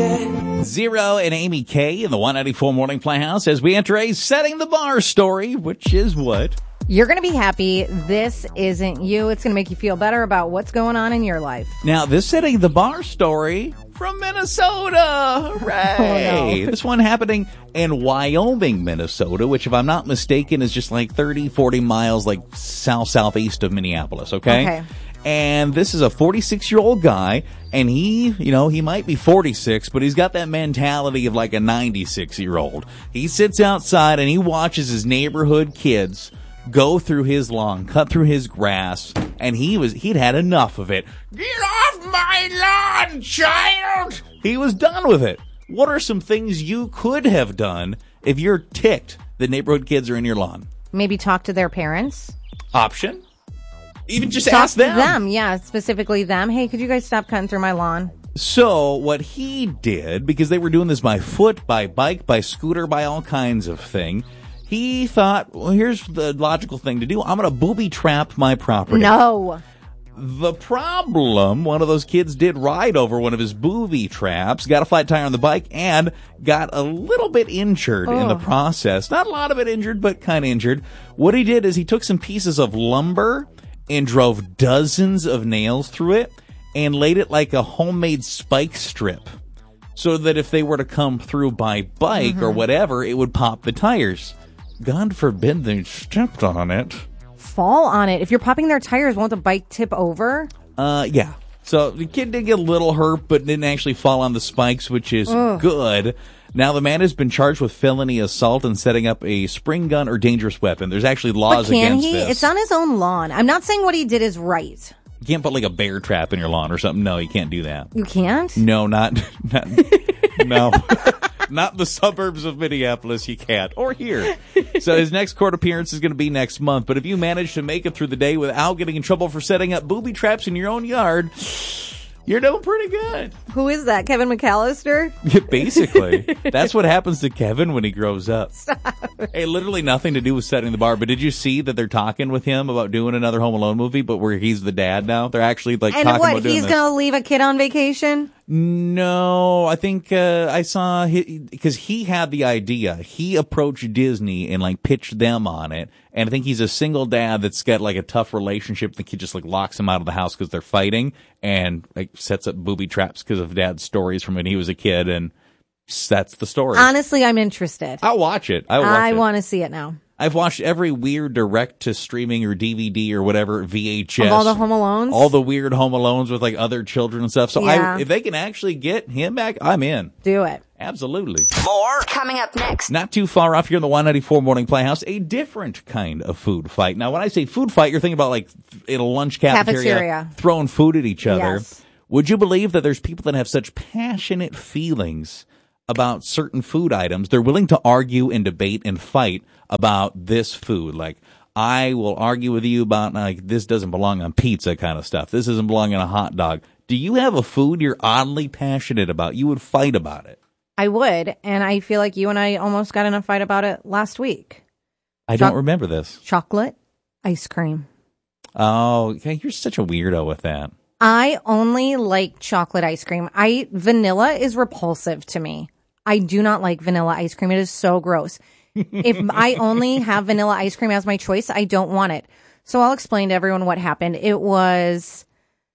Zero and Amy K in the 194 Morning Playhouse as we enter a Setting the Bar story, which is what? You're going to be happy this isn't you. It's going to make you feel better about what's going on in your life. Now, this Setting the Bar story from Minnesota. Hooray! Oh, no. This one happening in Wyoming, Minnesota, which, if I'm not mistaken, is just like 30, 40 miles like southeast of Minneapolis, okay? And this is a 46-year-old guy, and he might be 46, but he's got that mentality of like a 96-year-old. He sits outside and he watches his neighborhood kids go through his lawn, cut through his grass, and he'd had enough of it. Get off my lawn, child! He was done with it. What are some things you could have done if you're ticked that neighborhood kids are in your lawn? Maybe talk to their parents. Option. Even just Talk ask them. to them, yeah, specifically them. Hey, could you guys stop cutting through my lawn? So what he did, because they were doing this by foot, by bike, by scooter, by all kinds of thing, he thought, well, here's the logical thing to do. I'm going to booby trap my property. No. The problem, one of those kids did ride over one of his booby traps, got a flat tire on the bike, and got a little bit injured in the process. Not a lot of it injured, but kind of injured. What he did is he took some pieces of lumber and drove dozens of nails through it and laid it like a homemade spike strip so that if they were to come through by bike or whatever, it would pop the tires. God forbid they stepped on it. Fall on it. If you're popping their tires, won't the bike tip over? Yeah. So the kid did get a little hurt, but didn't actually fall on the spikes, which is good. Now, the man has been charged with felony assault and setting up a spring gun or dangerous weapon. There's actually laws against this. It's on his own lawn. I'm not saying what he did is right. You can't put like a bear trap in your lawn or something. No, you can't do that. You can't? No, not no. Not the suburbs of Minneapolis, you can't. Or here. So his next court appearance is going to be next month. But if you manage to make it through the day without getting in trouble for setting up booby traps in your own yard, you're doing pretty good. Who is that? Kevin McAllister? Yeah, basically. That's what happens to Kevin when he grows up. Stop. Hey, literally nothing to do with setting the bar. But did you see that they're talking with him about doing another Home Alone movie, but where he's the dad now? They're actually like talking about doing this. And what, he's going to leave a kid on vacation? No, I think I saw because he had the idea. He approached Disney and like pitched them on it, and I think he's a single dad that's got like a tough relationship. The kid just like locks him out of the house because they're fighting, and like sets up booby traps because of dad's stories from when he was a kid, and that's the story. Honestly, I'm interested. I'll watch it. I want to see it now. I've watched every weird direct-to-streaming or DVD or whatever VHS. Of all the Home Alones? All the weird Home Alones with, like, other children and stuff. So yeah. if they can actually get him back, I'm in. Do it. Absolutely. More coming up next. Not too far off here in the 194 Morning Playhouse, a different kind of food fight. Now, when I say food fight, you're thinking about, like, in a lunch cafeteria. Throwing food at each other. Yes. Would you believe that there's people that have such passionate feelings about certain food items? They're willing to argue and debate and fight about this food. Like, I will argue with you about, like, this doesn't belong on pizza kind of stuff. This doesn't belong on a hot dog. Do you have a food you're oddly passionate about? You would fight about it. I would, and I feel like you and I almost got in a fight about it last week. I don't remember this. Chocolate ice cream. Oh, okay. You're such a weirdo with that. I only like chocolate ice cream. Vanilla is repulsive to me. I do not like vanilla ice cream. It is so gross. If I only have vanilla ice cream as my choice, I don't want it. So I'll explain to everyone what happened. It was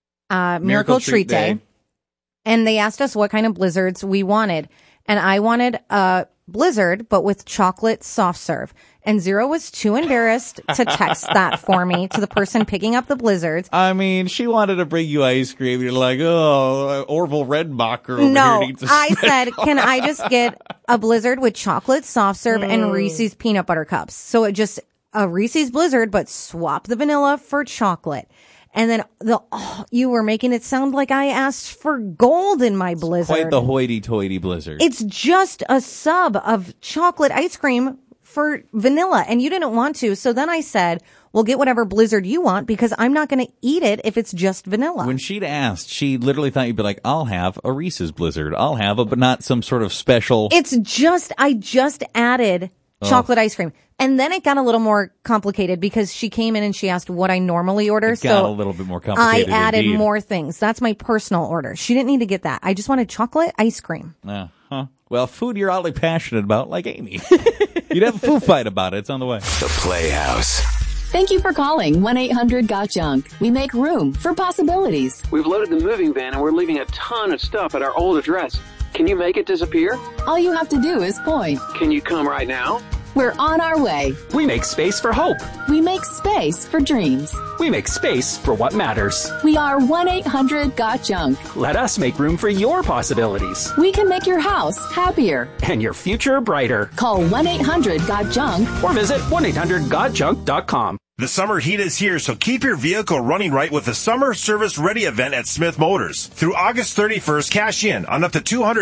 Miracle Treat Day. And they asked us what kind of blizzards we wanted. And I wanted a blizzard, but with chocolate soft serve. And Zero was too embarrassed to text that for me to the person picking up the blizzards. I mean, she wanted to bring you ice cream. You're like, oh, Orville Redenbacher over no, here needs a I said, can I just get a blizzard with chocolate soft serve and Reese's peanut butter cups? So it just a Reese's blizzard, but swap the vanilla for chocolate. And then you were making it sound like I asked for gold in my blizzard. Quite the hoity-toity blizzard. It's just a sub of chocolate ice cream for vanilla, and you didn't want to. So then I said, well, get whatever blizzard you want because I'm not going to eat it if it's just vanilla. When she'd asked, she literally thought you'd be like, I'll have a Reese's blizzard. I'll have it, but not some sort of special. I just added chocolate ice cream. And then it got a little more complicated because she came in and she asked what I normally order. It got a little bit more complicated. I added indeed. more things. That's my personal order. She didn't need to get that. I just wanted chocolate ice cream. Well, food you're oddly passionate about, like Amy. You'd have a food fight about it. It's on the way. The Playhouse. Thank you for calling 1-800-GOT-JUNK. We make room for possibilities. We've loaded the moving van and we're leaving a ton of stuff at our old address. Can you make it disappear? All you have to do is point. Can you come right now? We're on our way. We make space for hope. We make space for dreams. We make space for what matters. We are 1-800-GOT-JUNK. Let us make room for your possibilities. We can make your house happier. And your future brighter. Call 1-800-GOT-JUNK. Or visit 1-800-GOT-JUNK.com. The summer heat is here, so keep your vehicle running right with the Summer Service Ready event at Smith Motors. Through August 31st, cash in on up to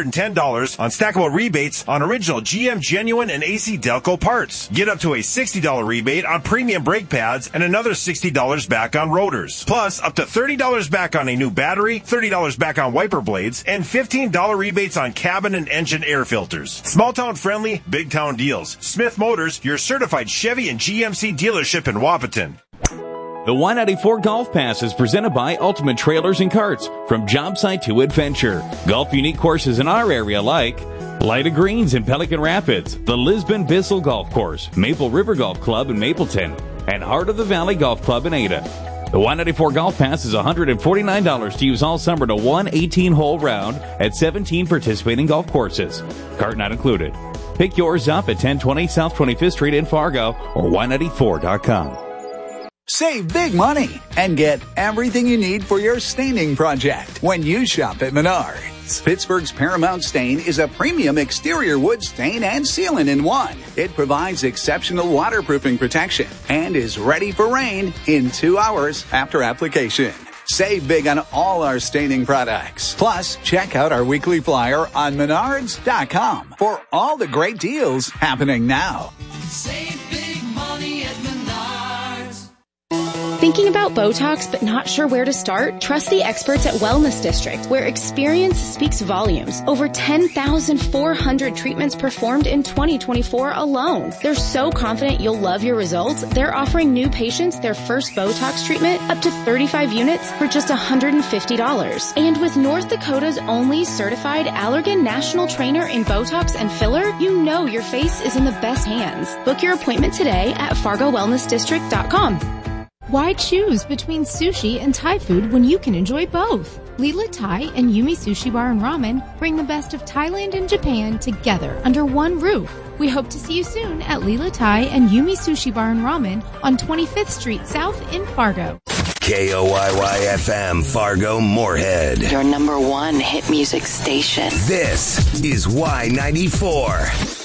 $210 on stackable rebates on original GM Genuine and AC Delco parts. Get up to a $60 rebate on premium brake pads and another $60 back on rotors. Plus, up to $30 back on a new battery, $30 back on wiper blades, and $15 rebates on cabin and engine air filters. Small town friendly, big town deals. Smith Motors, your certified Chevy and GMC dealership in Wapaton. The Y94 Golf Pass is presented by Ultimate Trailers and Carts. From job site to adventure. Golf unique courses in our area like Light of Greens in Pelican Rapids, the Lisbon Bissell Golf Course, Maple River Golf Club in Mapleton, and Heart of the Valley Golf Club in Ada. The Y94 Golf Pass is $149 to use all summer to one 18-hole round at 17 participating golf courses. Cart not included. Pick yours up at 1020 South 25th Street in Fargo or Y94.com. Save big money and get everything you need for your staining project when you shop at Menards. Pittsburgh's Paramount Stain is a premium exterior wood stain and sealant in one. It provides exceptional waterproofing protection and is ready for rain in 2 hours after application. Save big on all our staining products. Plus, check out our weekly flyer on Menards.com for all the great deals happening now. Save big money at Menards. Thinking about Botox but not sure where to start? Trust the experts at Wellness District, where experience speaks volumes. Over 10,400 treatments performed in 2024 alone. They're so confident you'll love your results, they're offering new patients their first Botox treatment up to 35 units for just $150. And with North Dakota's only certified Allergan national trainer in Botox and filler, you know your face is in the best hands. Book your appointment today at FargoWellnessDistrict.com. Why choose between sushi and Thai food when you can enjoy both? Lila Thai and Yumi Sushi Bar and Ramen bring the best of Thailand and Japan together under one roof. We hope to see you soon at Lila Thai and Yumi Sushi Bar and Ramen on 25th Street South in Fargo. KOYY-FM, Fargo, Moorhead. Your #1 hit music station. This is Y94.